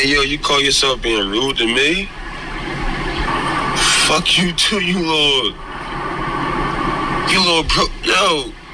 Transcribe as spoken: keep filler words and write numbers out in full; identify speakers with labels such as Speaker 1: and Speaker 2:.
Speaker 1: Hey, yo, you call yourself being rude to me? Fuck you too, you little... You little bro... Yo...